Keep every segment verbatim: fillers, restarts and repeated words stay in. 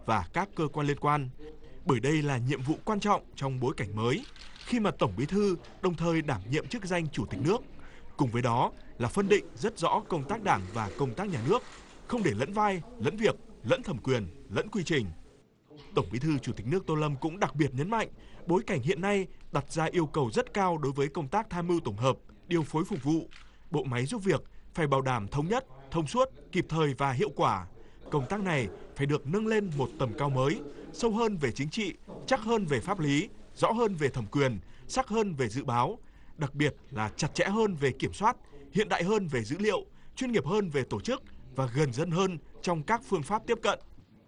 và các cơ quan liên quan. Bởi đây là nhiệm vụ quan trọng trong bối cảnh mới, khi mà Tổng Bí thư đồng thời đảm nhiệm chức danh Chủ tịch nước. Cùng với đó là phân định rất rõ công tác Đảng và công tác nhà nước, không để lẫn vai, lẫn việc, lẫn thẩm quyền, lẫn quy trình. Tổng Bí thư Chủ tịch nước Tô Lâm cũng đặc biệt nhấn mạnh, bối cảnh hiện nay đặt ra yêu cầu rất cao đối với công tác tham mưu tổng hợp, điều phối phục vụ. Bộ máy giúp việc phải bảo đảm thống nhất, thông suốt, kịp thời và hiệu quả. Công tác này phải được nâng lên một tầm cao mới, sâu hơn về chính trị, chắc hơn về pháp lý, rõ hơn về thẩm quyền, sắc hơn về dự báo, đặc biệt là chặt chẽ hơn về kiểm soát, hiện đại hơn về dữ liệu, chuyên nghiệp hơn về tổ chức và gần dân hơn trong các phương pháp tiếp cận.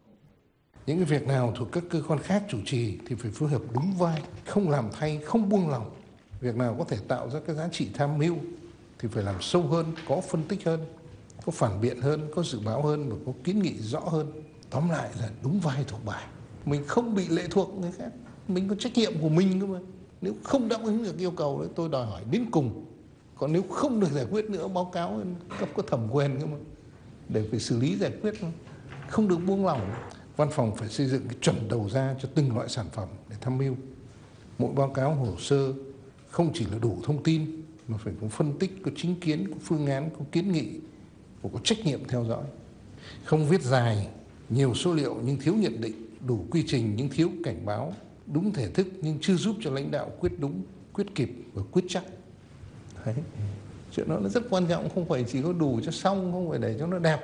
Những cái việc nào thuộc các cơ quan khác chủ trì thì phải phối hợp đúng vai, không làm thay, không buông lỏng. Việc nào có thể tạo ra cái giá trị tham mưu thì phải làm sâu hơn, có phân tích hơn, có phản biện hơn, có dự báo hơn và có kiến nghị rõ hơn. Tóm lại là đúng vai thuộc bài. Mình không bị lệ thuộc người khác, mình có trách nhiệm của mình cơ mà. Nếu không đáp ứng được yêu cầu đấy, tôi đòi hỏi đến cùng. Còn nếu không được giải quyết nữa, báo cáo cấp có thẩm quyền cơ mà, để phải xử lý giải quyết, không được buông lỏng. Văn phòng phải xây dựng cái chuẩn đầu ra cho từng loại sản phẩm để tham mưu. Mỗi báo cáo hồ sơ không chỉ là đủ thông tin mà phải có phân tích, có chính kiến, có phương án, có kiến nghị và có trách nhiệm theo dõi. Không viết dài, nhiều số liệu nhưng thiếu nhận định, đủ quy trình nhưng thiếu cảnh báo, đúng thể thức nhưng chưa giúp cho lãnh đạo quyết đúng, quyết kịp và quyết chắc. Đấy. Chuyện đó nó rất quan trọng, không phải chỉ có đủ cho xong, không phải để cho nó đẹp.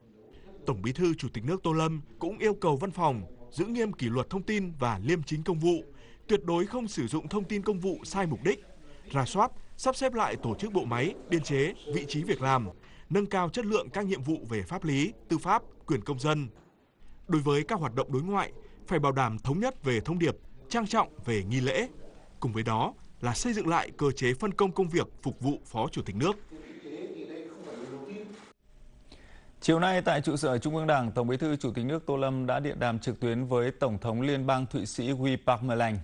Tổng Bí thư Chủ tịch nước Tô Lâm cũng yêu cầu văn phòng giữ nghiêm kỷ luật thông tin và liêm chính công vụ, tuyệt đối không sử dụng thông tin công vụ sai mục đích, rà soát, sắp xếp lại tổ chức bộ máy, biên chế, vị trí việc làm, nâng cao chất lượng các nhiệm vụ về pháp lý, tư pháp, quyền công dân. Đối với các hoạt động đối ngoại, phải bảo đảm thống nhất về thông điệp, trang trọng về nghi lễ. Cùng với đó là xây dựng lại cơ chế phân công công việc phục vụ Phó Chủ tịch nước. Chiều nay tại trụ sở Trung ương Đảng, Tổng Bí thư Chủ tịch nước Tô Lâm đã điện đàm trực tuyến với Tổng thống Liên bang Thụy Sĩ Guy Parmelin.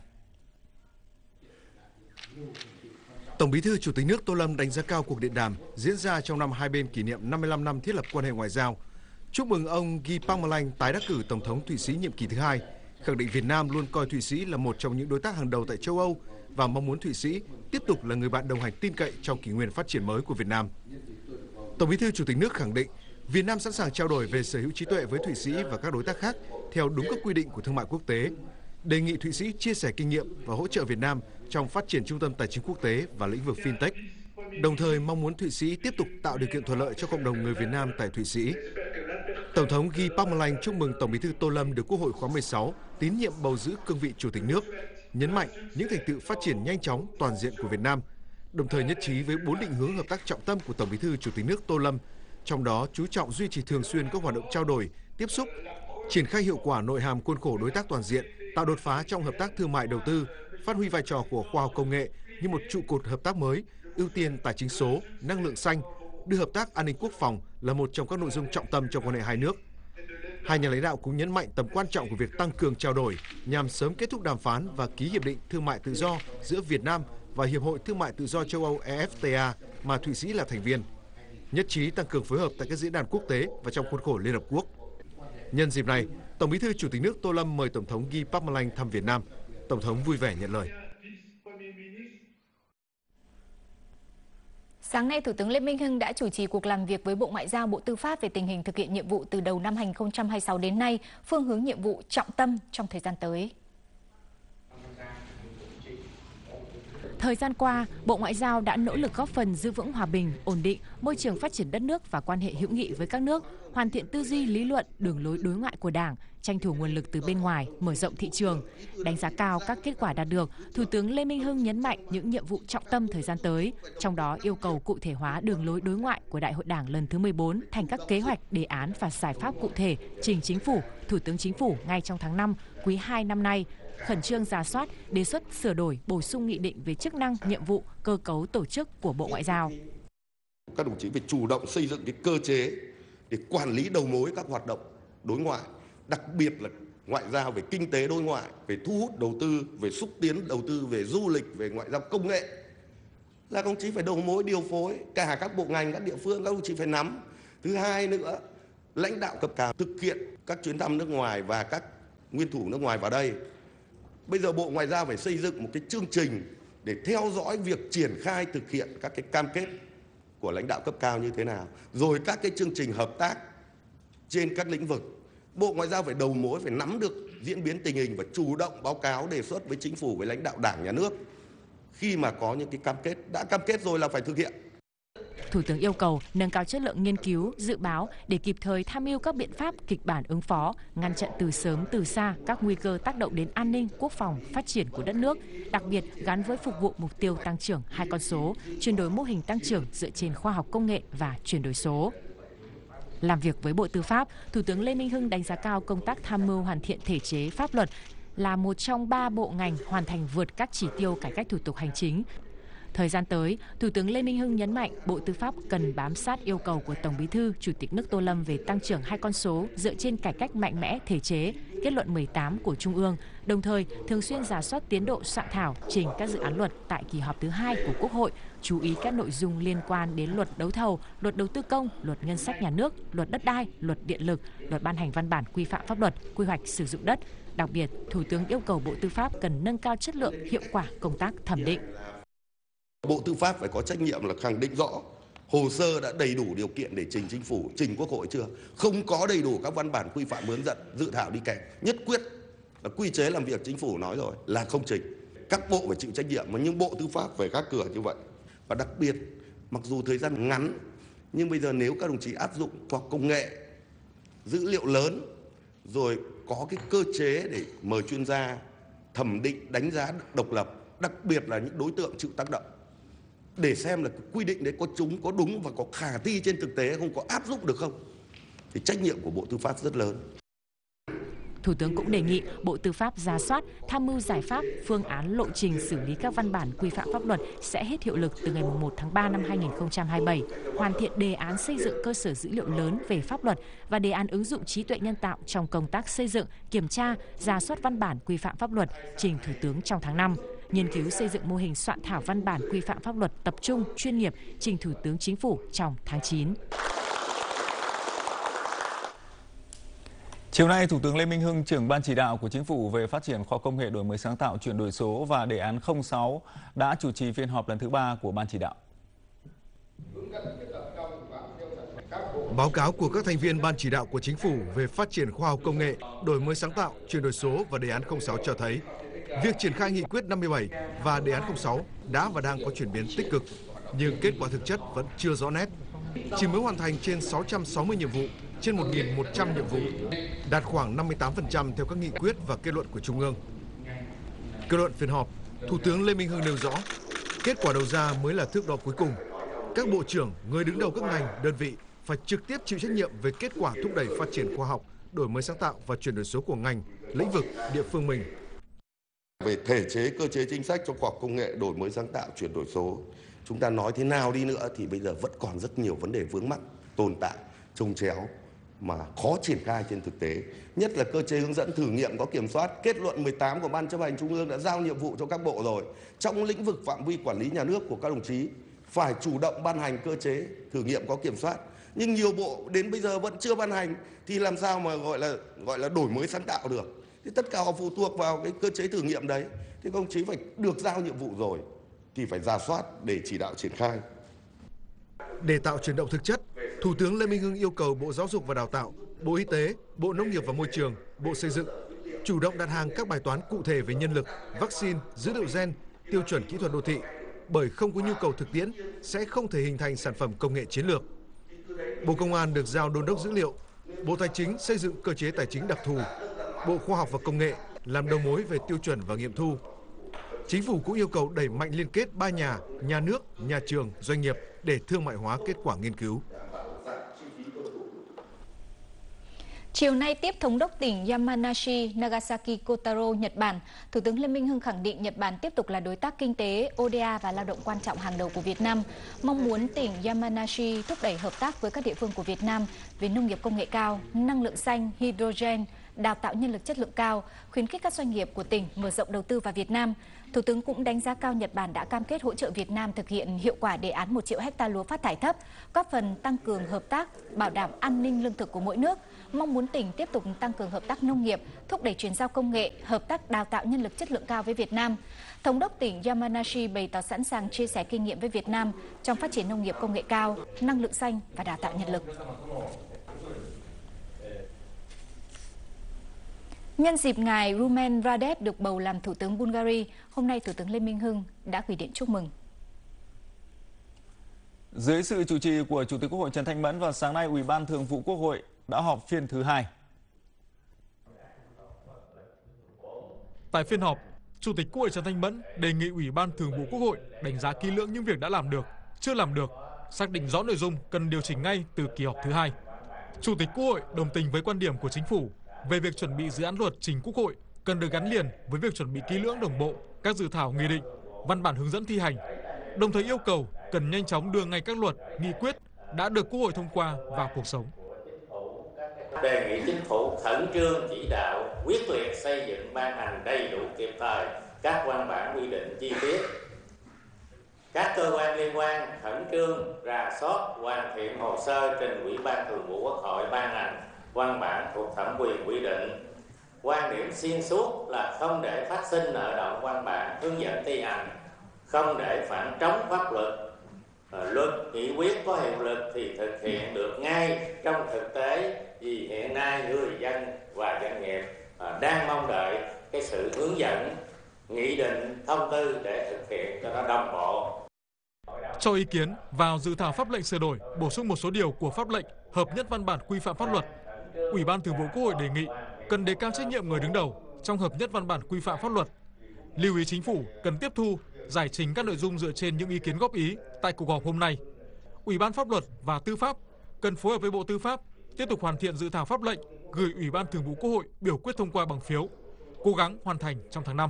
Tổng Bí thư Chủ tịch nước Tô Lâm đánh giá cao cuộc điện đàm diễn ra trong năm hai bên kỷ niệm năm mươi lăm năm thiết lập quan hệ ngoại giao. Chúc mừng ông Guy Parmelin tái đắc cử Tổng thống Thụy Sĩ nhiệm kỳ thứ hai, khẳng định Việt Nam luôn coi Thụy Sĩ là một trong những đối tác hàng đầu tại châu Âu và mong muốn Thụy Sĩ tiếp tục là người bạn đồng hành tin cậy trong kỷ nguyên phát triển mới của Việt Nam. Tổng Bí thư Chủ tịch nước khẳng định Việt Nam sẵn sàng trao đổi về sở hữu trí tuệ với Thụy Sĩ và các đối tác khác theo đúng các quy định của thương mại quốc tế, đề nghị Thụy Sĩ chia sẻ kinh nghiệm và hỗ trợ Việt Nam trong phát triển trung tâm tài chính quốc tế và lĩnh vực fintech, đồng thời mong muốn Thụy Sĩ tiếp tục tạo điều kiện thuận lợi cho cộng đồng người Việt Nam tại Thụy Sĩ. Tổng thống Guy Parmelin chúc mừng Tổng Bí thư Tô Lâm được Quốc hội khóa mười sáu tín nhiệm bầu giữ cương vị Chủ tịch nước, nhấn mạnh những thành tựu phát triển nhanh chóng toàn diện của Việt Nam, đồng thời nhất trí với bốn định hướng hợp tác trọng tâm của Tổng Bí thư Chủ tịch nước Tô Lâm, trong đó chú trọng duy trì thường xuyên các hoạt động trao đổi, tiếp xúc, triển khai hiệu quả nội hàm khuôn khổ đối tác toàn diện, tạo đột phá trong hợp tác thương mại đầu tư, phát huy vai trò của khoa học công nghệ như một trụ cột hợp tác mới, ưu tiên tài chính số, năng lượng xanh, đưa hợp tác an ninh quốc phòng là một trong các nội dung trọng tâm trong quan hệ hai nước. Hai nhà lãnh đạo cũng nhấn mạnh tầm quan trọng của việc tăng cường trao đổi nhằm sớm kết thúc đàm phán và ký hiệp định thương mại tự do giữa Việt Nam và Hiệp hội Thương mại Tự do châu Âu E F T A mà Thụy Sĩ là thành viên. Nhất trí tăng cường phối hợp tại các diễn đàn quốc tế và trong khuôn khổ Liên Hợp Quốc. Nhân dịp này, Tổng Bí thư Chủ tịch nước Tô Lâm mời Tổng thống Guy Parmelin thăm Việt Nam. Tổng thống vui vẻ nhận lời. Sáng nay, Thủ tướng Lê Minh Hưng đã chủ trì cuộc làm việc với Bộ Ngoại giao, Bộ Tư pháp về tình hình thực hiện nhiệm vụ từ đầu năm hai nghìn không trăm hai mươi sáu đến nay, phương hướng nhiệm vụ trọng tâm trong thời gian tới. Thời gian qua, Bộ Ngoại giao đã nỗ lực góp phần giữ vững hòa bình, ổn định, môi trường phát triển đất nước và quan hệ hữu nghị với các nước, hoàn thiện tư duy lý luận, đường lối đối ngoại của Đảng, tranh thủ nguồn lực từ bên ngoài, mở rộng thị trường. Đánh giá cao các kết quả đạt được, Thủ tướng Lê Minh Hưng nhấn mạnh những nhiệm vụ trọng tâm thời gian tới, trong đó yêu cầu cụ thể hóa đường lối đối ngoại của Đại hội Đảng lần thứ mười bốn thành các kế hoạch, đề án và giải pháp cụ thể trình Chính phủ, Thủ tướng Chính phủ ngay trong tháng năm, quý hai năm nay. Khẩn trương rà soát, đề xuất sửa đổi, bổ sung nghị định về chức năng, nhiệm vụ, cơ cấu tổ chức của Bộ Ngoại giao. Các đồng chí phải chủ động xây dựng cái cơ chế để quản lý đầu mối các hoạt động đối ngoại, đặc biệt là ngoại giao về kinh tế đối ngoại, về thu hút đầu tư, về xúc tiến đầu tư, về du lịch, về ngoại giao công nghệ. Là các đồng chí phải đầu mối điều phối, cả các bộ ngành, các địa phương các đồng chí phải nắm. Thứ hai nữa, lãnh đạo cấp cao thực hiện các chuyến thăm nước ngoài và các nguyên thủ nước ngoài vào đây. Bây giờ Bộ Ngoại giao phải xây dựng một cái chương trình để theo dõi việc triển khai thực hiện các cái cam kết của lãnh đạo cấp cao như thế nào, rồi các cái chương trình hợp tác trên các lĩnh vực. Bộ Ngoại giao phải đầu mối, phải nắm được diễn biến tình hình và chủ động báo cáo đề xuất với chính phủ, với lãnh đạo Đảng, Nhà nước. Khi mà có những cái cam kết, đã cam kết rồi là phải thực hiện. Thủ tướng yêu cầu nâng cao chất lượng nghiên cứu, dự báo để kịp thời tham mưu các biện pháp kịch bản ứng phó, ngăn chặn từ sớm từ xa các nguy cơ tác động đến an ninh, quốc phòng, phát triển của đất nước, đặc biệt gắn với phục vụ mục tiêu tăng trưởng hai con số, chuyển đổi mô hình tăng trưởng dựa trên khoa học công nghệ và chuyển đổi số. Làm việc với Bộ Tư pháp, Thủ tướng Lê Minh Hưng đánh giá cao công tác tham mưu hoàn thiện thể chế pháp luật là một trong ba bộ ngành hoàn thành vượt các chỉ tiêu cải cách thủ tục hành chính. Thời gian tới, Thủ tướng Lê Minh Hưng nhấn mạnh Bộ Tư pháp cần bám sát yêu cầu của Tổng Bí thư, Chủ tịch nước Tô Lâm về tăng trưởng hai con số dựa trên cải cách mạnh mẽ thể chế, kết luận mười tám của Trung ương, đồng thời thường xuyên rà soát tiến độ soạn thảo trình các dự án luật tại kỳ họp thứ hai của Quốc hội, chú ý các nội dung liên quan đến luật đấu thầu, luật đầu tư công, luật ngân sách nhà nước, luật đất đai, luật điện lực, luật ban hành văn bản quy phạm pháp luật, quy hoạch sử dụng đất. Đặc biệt, Thủ tướng yêu cầu Bộ Tư pháp cần nâng cao chất lượng, hiệu quả công tác thẩm định. Bộ Tư pháp phải có trách nhiệm là khẳng định rõ hồ sơ đã đầy đủ điều kiện để trình chính phủ, trình Quốc hội chưa. Không có đầy đủ các văn bản quy phạm hướng dẫn, dự thảo đi kèm. Nhất quyết là quy chế làm việc chính phủ nói rồi là không trình. Các bộ phải chịu trách nhiệm, nhưng Bộ Tư pháp phải gác cửa như vậy. Và đặc biệt, mặc dù thời gian ngắn, nhưng bây giờ nếu các đồng chí áp dụng khoa học công nghệ, dữ liệu lớn, rồi có cái cơ chế để mời chuyên gia thẩm định, đánh giá độc lập, đặc biệt là những đối tượng chịu tác động, để xem là quy định đấy có chúng, có đúng và có khả thi trên thực tế không, có áp dụng được không, thì trách nhiệm của Bộ Tư pháp rất lớn. Thủ tướng cũng đề nghị Bộ Tư pháp rà soát, tham mưu giải pháp, phương án lộ trình xử lý các văn bản quy phạm pháp luật sẽ hết hiệu lực từ ngày mùng một tháng ba năm hai nghìn không trăm hai mươi bảy, hoàn thiện đề án xây dựng cơ sở dữ liệu lớn về pháp luật và đề án ứng dụng trí tuệ nhân tạo trong công tác xây dựng, kiểm tra, rà soát văn bản quy phạm pháp luật trình Thủ tướng trong tháng năm. Nghiên cứu xây dựng mô hình soạn thảo văn bản quy phạm pháp luật tập trung, chuyên nghiệp trình Thủ tướng Chính phủ trong tháng chín. Chiều nay, Thủ tướng Lê Minh Hưng, trưởng Ban chỉ đạo của Chính phủ về phát triển khoa học công nghệ, đổi mới sáng tạo, chuyển đổi số và đề án không sáu đã chủ trì phiên họp lần thứ ba của Ban chỉ đạo. Báo cáo của các thành viên Ban chỉ đạo của Chính phủ về phát triển khoa học công nghệ, đổi mới sáng tạo, chuyển đổi số và đề án không sáu cho thấy việc triển khai nghị quyết năm mươi bảy và đề án không sáu đã và đang có chuyển biến tích cực, nhưng kết quả thực chất vẫn chưa rõ nét. Chỉ mới hoàn thành trên sáu trăm sáu mươi nhiệm vụ, trên một nghìn một trăm nhiệm vụ, đạt khoảng năm mươi tám phần trăm theo các nghị quyết và kết luận của Trung ương. Kết luận phiên họp, Thủ tướng Lê Minh Hưng nêu rõ, kết quả đầu ra mới là thước đo cuối cùng. Các bộ trưởng, người đứng đầu các ngành, đơn vị phải trực tiếp chịu trách nhiệm về kết quả thúc đẩy phát triển khoa học, đổi mới sáng tạo và chuyển đổi số của ngành, lĩnh vực, địa phương mình. Về thể chế, cơ chế chính sách cho khoa học công nghệ, đổi mới sáng tạo, chuyển đổi số, chúng ta nói thế nào đi nữa thì bây giờ vẫn còn rất nhiều vấn đề vướng mắc, tồn tại, chồng chéo mà khó triển khai trên thực tế. Nhất là cơ chế hướng dẫn thử nghiệm có kiểm soát, kết luận mười tám của Ban chấp hành Trung ương đã giao nhiệm vụ cho các bộ rồi. Trong lĩnh vực phạm vi quản lý nhà nước của các đồng chí phải chủ động ban hành cơ chế thử nghiệm có kiểm soát. Nhưng nhiều bộ đến bây giờ vẫn chưa ban hành thì làm sao mà gọi là gọi là đổi mới sáng tạo được. Thì tất cả họ phụ thuộc vào cái cơ chế thử nghiệm đấy. Thì các đồng chí phải được giao nhiệm vụ rồi thì phải rà soát để chỉ đạo triển khai. Để tạo chuyển động thực chất, Thủ tướng Lê Minh Hưng yêu cầu Bộ Giáo dục và Đào tạo, Bộ Y tế, Bộ Nông nghiệp và Môi trường, Bộ Xây dựng chủ động đặt hàng các bài toán cụ thể về nhân lực, vaccine, dữ liệu gen, tiêu chuẩn kỹ thuật đô thị, bởi không có nhu cầu thực tiễn sẽ không thể hình thành sản phẩm công nghệ chiến lược. Bộ Công an được giao đôn đốc dữ liệu, Bộ Tài chính xây dựng cơ chế tài chính đặc thù, Bộ Khoa học và Công nghệ làm đầu mối về tiêu chuẩn và nghiệm thu. Chính phủ cũng yêu cầu đẩy mạnh liên kết ba nhà, nhà nước, nhà trường, doanh nghiệp để thương mại hóa kết quả nghiên cứu. Chiều nay tiếp Thống đốc tỉnh Yamanashi Nagasaki Kotaro, Nhật Bản, Thủ tướng Lê Minh Hưng khẳng định Nhật Bản tiếp tục là đối tác kinh tế, ô đê a và lao động quan trọng hàng đầu của Việt Nam, mong muốn tỉnh Yamanashi thúc đẩy hợp tác với các địa phương của Việt Nam về nông nghiệp công nghệ cao, năng lượng xanh, hydrogen, đào tạo nhân lực chất lượng cao, khuyến khích các doanh nghiệp của tỉnh mở rộng đầu tư vào Việt Nam. Thủ tướng cũng đánh giá cao Nhật Bản đã cam kết hỗ trợ Việt Nam thực hiện hiệu quả đề án một triệu hecta lúa phát thải thấp, góp phần tăng cường hợp tác, bảo đảm an ninh lương thực của mỗi nước. Mong muốn tỉnh tiếp tục tăng cường hợp tác nông nghiệp, thúc đẩy chuyển giao công nghệ, hợp tác đào tạo nhân lực chất lượng cao với Việt Nam. Thống đốc tỉnh Yamanashi bày tỏ sẵn sàng chia sẻ kinh nghiệm với Việt Nam trong phát triển nông nghiệp công nghệ cao, năng lượng xanh và đào tạo nhân lực. Nhân dịp ngài Rumen Radev được bầu làm Thủ tướng Bulgaria, hôm nay Thủ tướng Lê Minh Hưng đã gửi điện chúc mừng. Dưới sự chủ trì của Chủ tịch Quốc hội Trần Thanh Mẫn, vào sáng nay, Ủy ban Thường vụ Quốc hội đã họp phiên thứ hai. Tại phiên họp, Chủ tịch Quốc hội Trần Thanh Mẫn đề nghị Ủy ban Thường vụ Quốc hội đánh giá kỹ lưỡng những việc đã làm được, chưa làm được, xác định rõ nội dung cần điều chỉnh ngay từ kỳ họp thứ hai. Chủ tịch Quốc hội đồng tình với quan điểm của Chính phủ về việc chuẩn bị dự án luật trình Quốc hội cần được gắn liền với việc chuẩn bị kỹ lưỡng đồng bộ các dự thảo nghị định, văn bản hướng dẫn thi hành, đồng thời yêu cầu cần nhanh chóng đưa ngay các luật, nghị quyết đã được Quốc hội thông qua vào cuộc sống. Đề nghị Chính phủ khẩn trương chỉ đạo quyết liệt xây dựng ban hành đầy đủ kịp thời các văn bản quy định chi tiết. Các cơ quan liên quan khẩn trương rà soát hoàn thiện hồ sơ trình Ủy ban Thường vụ Quốc hội ban hành văn bản thuộc thẩm quyền quy định. Quan điểm xuyên suốt là không để phát sinh nợ động văn bản hướng dẫn thi hành, không để phản trống pháp luật. Luật nghị quyết có hiệu lực thì thực hiện được ngay trong thực tế, vì hiện nay người dân và doanh nghiệp đang mong đợi cái sự hướng dẫn, nghị định, thông tư để thực hiện cho nó đồng bộ. Cho ý kiến vào dự thảo pháp lệnh sửa đổi, bổ sung một số điều của pháp lệnh hợp nhất văn bản quy phạm pháp luật, Ủy ban Thường vụ Quốc hội đề nghị cần đề cao trách nhiệm người đứng đầu trong hợp nhất văn bản quy phạm pháp luật. Lưu ý Chính phủ cần tiếp thu, giải trình các nội dung dựa trên những ý kiến góp ý tại cuộc họp hôm nay. Ủy ban Pháp luật và Tư pháp cần phối hợp với Bộ Tư pháp tiếp tục hoàn thiện dự thảo pháp lệnh gửi Ủy ban Thường vụ Quốc hội biểu quyết thông qua bằng phiếu, cố gắng hoàn thành trong tháng năm.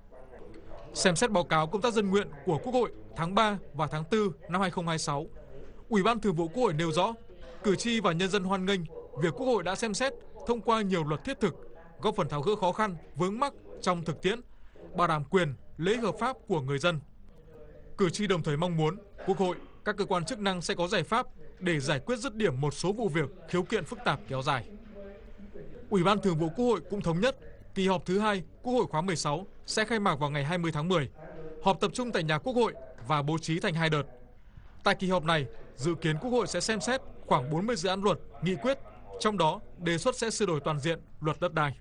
Xem xét báo cáo công tác dân nguyện của Quốc hội tháng ba và tháng tư năm hai nghìn không trăm hai mươi sáu, Ủy ban Thường vụ Quốc hội nêu rõ, cử tri và nhân dân hoan nghênh việc Quốc hội đã xem xét thông qua nhiều luật thiết thực, góp phần tháo gỡ khó khăn, vướng mắc trong thực tiễn, bảo đảm quyền, lợi ích hợp pháp của người dân. Cử tri đồng thời mong muốn Quốc hội, các cơ quan chức năng sẽ có giải pháp để giải quyết dứt điểm một số vụ việc khiếu kiện phức tạp kéo dài. Ủy ban Thường vụ Quốc hội cũng thống nhất kỳ họp thứ hai Quốc hội khóa mười sáu sẽ khai mạc vào ngày hai mươi tháng mười, họp tập trung tại nhà Quốc hội và bố trí thành hai đợt. Tại kỳ họp này, dự kiến Quốc hội sẽ xem xét khoảng bốn mươi dự án luật, nghị quyết, trong đó đề xuất sẽ sửa đổi toàn diện luật đất đai.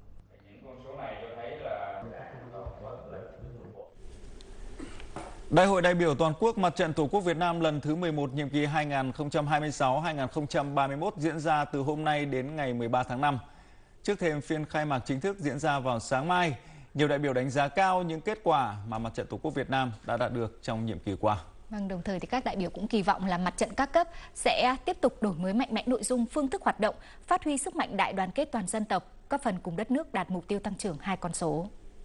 Đại hội đại biểu toàn quốc Mặt trận Tổ quốc Việt Nam lần thứ mười một nhiệm kỳ hai nghìn không trăm hai mươi sáu đến hai nghìn không trăm ba mươi mốt diễn ra từ hôm nay đến ngày mười ba tháng năm. Trước thêm phiên khai mạc chính thức diễn ra vào sáng mai, nhiều đại biểu đánh giá cao những kết quả mà Mặt trận Tổ quốc Việt Nam đã đạt được trong nhiệm kỳ qua. Vâng, đồng thời thì các đại biểu cũng kỳ vọng là mặt trận các cấp sẽ tiếp tục đổi mới mạnh mẽ nội dung, phương thức hoạt động, phát huy sức mạnh đại đoàn kết toàn dân tộc, góp phần cùng đất nước đạt mục tiêu tăng trưởng hai con số.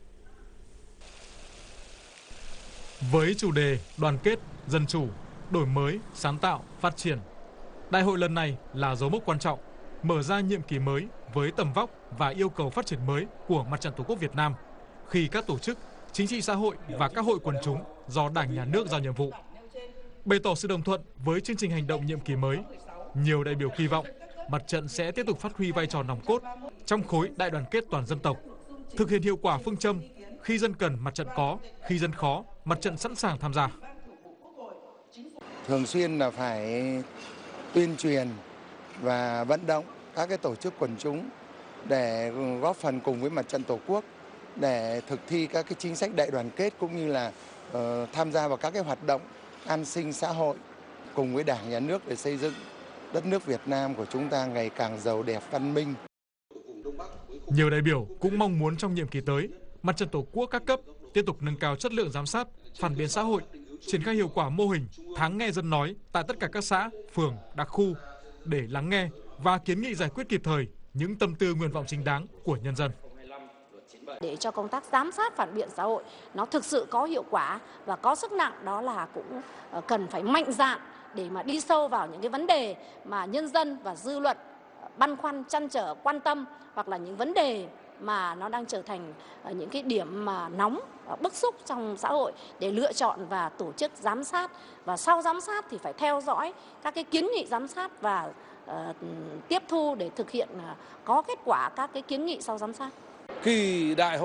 Với chủ đề đoàn kết, dân chủ, đổi mới, sáng tạo, phát triển, đại hội lần này là dấu mốc quan trọng, mở ra nhiệm kỳ mới với tầm vóc và yêu cầu phát triển mới của Mặt trận Tổ quốc Việt Nam khi các tổ chức, chính trị xã hội và các hội quần chúng do Đảng, Nhà nước giao nhiệm vụ. Bày tỏ sự đồng thuận với chương trình hành động nhiệm kỳ mới, nhiều đại biểu kỳ vọng mặt trận sẽ tiếp tục phát huy vai trò nòng cốt trong khối đại đoàn kết toàn dân tộc, thực hiện hiệu quả phương châm khi dân cần mặt trận có, khi dân khó mặt trận sẵn sàng tham gia. Thường xuyên là phải tuyên truyền và vận động các cái tổ chức quần chúng để góp phần cùng với Mặt trận Tổ quốc để thực thi các cái chính sách đại đoàn kết, cũng như là uh, tham gia vào các cái hoạt động an sinh xã hội cùng với Đảng, Nhà nước để xây dựng đất nước Việt Nam của chúng ta ngày càng giàu đẹp, văn minh. Nhiều đại biểu cũng mong muốn trong nhiệm kỳ tới, Mặt trận Tổ quốc các cấp tiếp tục nâng cao chất lượng giám sát, phản biện xã hội, triển khai hiệu quả mô hình tháng nghe dân nói tại tất cả các xã, phường, đặc khu để lắng nghe và kiến nghị giải quyết kịp thời những tâm tư, nguyện vọng chính đáng của nhân dân. Để cho công tác giám sát phản biện xã hội nó thực sự có hiệu quả và có sức nặng, đó là cũng cần phải mạnh dạn để mà đi sâu vào những cái vấn đề mà nhân dân và dư luận băn khoăn, trăn trở, quan tâm hoặc là những vấn đề mà nó đang trở thành những cái điểm mà nóng, bức xúc trong xã hội để lựa chọn và tổ chức giám sát. Và sau giám sát thì phải theo dõi các cái kiến nghị giám sát và uh, tiếp thu để thực hiện uh, có kết quả các cái kiến nghị sau giám sát. Khi đại hội